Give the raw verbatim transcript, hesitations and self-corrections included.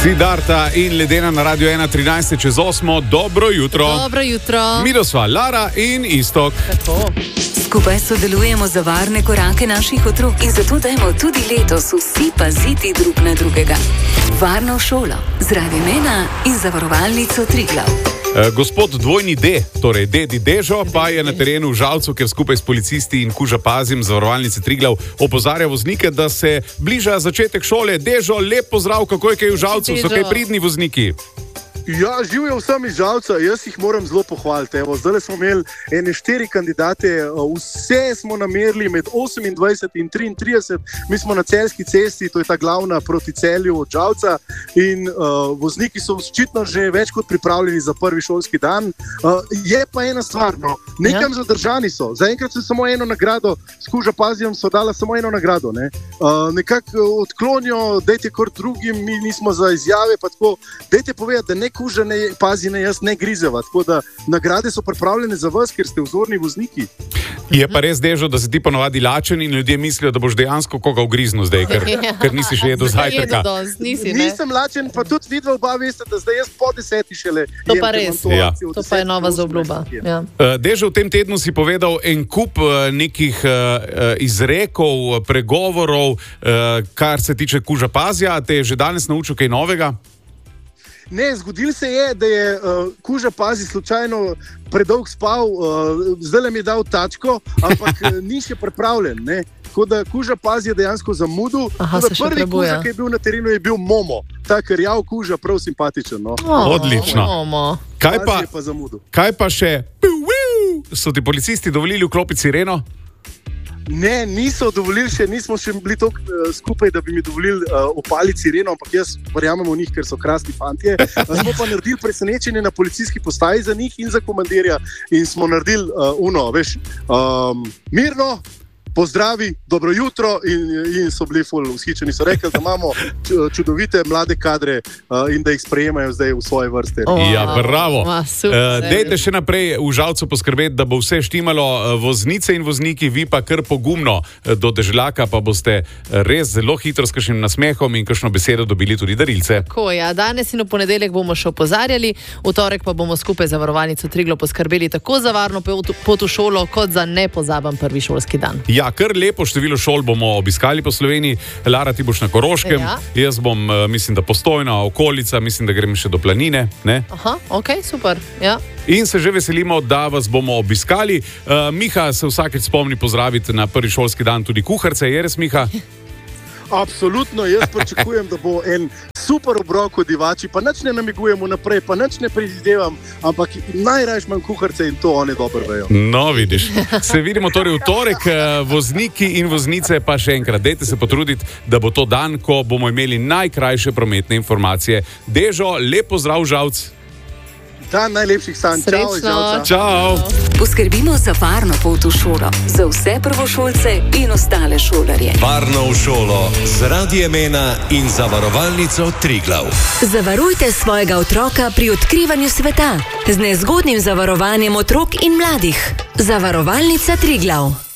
Siddharta in Ledena na Radio ena, trinajst čez osmo. Dobro jutro. Dobro jutro. Midva, Lara in Iztok. Tako. Skupaj sodelujemo za varne korake naših otrok in zato dajmo tudi letos vsi paziti drug na drugega. Varno šolo z Radio ena in zavarovalnico Triglav. E, gospod dvojni D, torej Dedi Dežo, pa je na terenu v Žalcu, ker skupaj s policisti in Kuža Pazim zavarovalnice Triglav opozarja voznike, da se bliža začetek šole. Dežo, lep pozdrav, kako je kaj v Žalcu, so kaj pridni vozniki? Ja, živijo vsem iz Žalca, jaz jih moram zelo pohvaliti. Evo, zdaj smo imeli ene štiri kandidate, vse smo namerili med osemindvajset in triintrideset, mi smo na Celjski cesti, to je ta glavna proti Celju od Žalca in uh, vozniki so očitno že več kot pripravljeni za prvi šolski dan. Uh, je pa ena stvar, no, nekam ja. zadržani so, zaenkrat so samo eno nagrado, s Kuža Pazijem so dala samo eno nagrado, ne? uh, nekako odklonijo, dajte kar drugim, mi nismo za izjave, pa tako, dajte povedati, da ne Kuža ne pazi, ne jaz ne grizeva, tako da nagrade so pripravljene za vas, ker ste vzorni vozniki. Je pa res, Dežo, da si ti ponovadi lačen in ljudje mislijo, da boš dejansko koga ugriznil zdaj, ker, ker nisi še jedel zajtrka. Nisi, Nisem lačen, pa tudi vidva oba veste, da zdaj jaz po deseti šele. To pa res, to, ja. to pa je nova zaobljuba. Ja. Dežo, v tem tednu si povedal en kup nekih uh, izrekov, pregovorov, uh, kar se tiče Kuža Pazija. Te je že danes naučil kaj novega? Ne, zgodilo se je, da je uh, Kuža Pazi slučajno predolg spal, uh, zdaj mi je dal tačko, ampak ni še pripravljen. Ne? Tako da Kuža Pazi je dejansko zamudil. Aha, se še prvi prebuja. Kuža, ki je bil na terenu, je bil Momo. Ta krjav Kuža, prav simpatičen. No? Oh, Odlično. Momo. Kaj pa, pa zamudil. kaj pa še? So ti policisti dovolili vklopiti sireno? Ne, niso dovolili še, nismo še bili toliko uh, skupaj, da bi mi dovolili uh, opaliti sireno, ampak jaz verjamem v njih, ker so krasni fantje. Uh, smo pa naredili presenečenje na policijski postaji za njih in za komandirja in smo naredili uh, uno, veš, um, mirno, pozdravi, dobro jutro in, in so bili ful vzhičeni. So rekli, da imamo čudovite mlade kadre uh, in da jih sprejemajo zdaj v svoje vrste. Oh, ja, bravo. Ma, super, uh, dejte še naprej v Žalcu poskrbeti, da bo vse štimalo, voznice in vozniki, vi pa kar pogumno do deželaka, pa boste res zelo hitro s kakšnim nasmehom in kakšno besedo dobili tudi darilce. Tako, ja, danes in v ponedeljek bomo še opozarjali, v torek pa bomo skupaj za zavarovalnico Triglav poskrbeli tako za varno pot v šolo, kot za nepozaben prvi šolski dan. Ja, kar lepo število šol bomo obiskali po Sloveniji. Lara, ti boš na Koroškem, ja. Jaz bom, mislim, da Postojna, okolica, mislim, da grem še do Planine. Ne? Aha, ok, super. Ja. In se že veselimo, da vas bomo obiskali. Uh, Miha se vsakeč spomni pozdraviti na prvi šolski dan tudi kuharce. Je res, Miha? Absolutno, jaz pričakujem, da bo en super obrok od divači, pa nič ne namigujem naprej, pa nič ne prizadevam, ampak najrajš manj kuharce in to oni dobro vejo. No, vidiš. Se vidimo torej v torek, vozniki in voznice pa še enkrat. Dajte se potruditi, da bo to dan, ko bomo imeli najkrajše prometne informacije. Dežo, lep pozdrav, Žalc. Dan najlepših sanj. Srečno. Čau, Čau. Poskrbimo za varno pot v šolo, za vse prvošolce in ostale šolarje. Varno v šolo z Radiem ena in zavarovalnico Triglav. Zavarujte svojega otroka pri odkrivanju sveta z nezgodnim zavarovanjem otrok in mladih. Zavarovalnica Triglav.